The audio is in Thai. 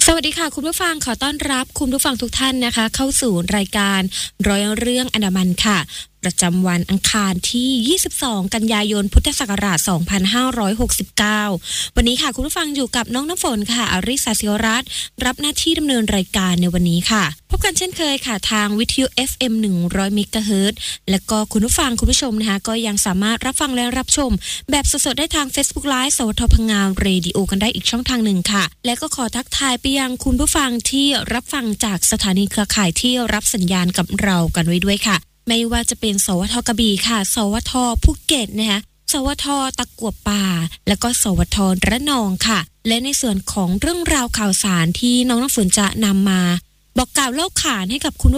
สวัสดีค่ะคุณผู้ฟังขอต้อนรับคุณผู้ฟังทุกท่านนะคะเข้าสู่รายการร้อยเรื่องอันดามันค่ะประจำวันอังคารที่22กันยายนพุทธศักราช2569วันนี้ค่ะคุณผู้ฟังอยู่กับน้องน้ำฝนค่ะอริสาศิวรัตน์รับหน้าที่ดำเนินรายการในวันนี้ค่ะพบกันเช่นเคยค่ะทางวิทยุ FM 100 เมกะเฮิรตซ์และก็คุณผู้ฟังคุณผู้ชมนะคะก็ยังสามารถรับฟังและรับชมแบบสดๆได้ทาง Facebook Live สวทพังงาเรดิโอกันได้อีกช่องทางหนึ่งค่ะและก็ขอทักทายไปยังคุณผู้ฟังที่รับฟังจากสถานีเครือข่ายที่รับสัญญาณกับเรากันไว้ด้วยค่ะไม่ว่าจะเป็นสวทกระบี่ค่ะสวทภูเก็ตนะคะสวทตะกั่วป่าและก็สวทระนองค่ะและในส่วนของเรื่องราวข่าวสารที่น้องน้ำฝนจะนำมาบอกกล่าวเล่าขานให้กับคุณ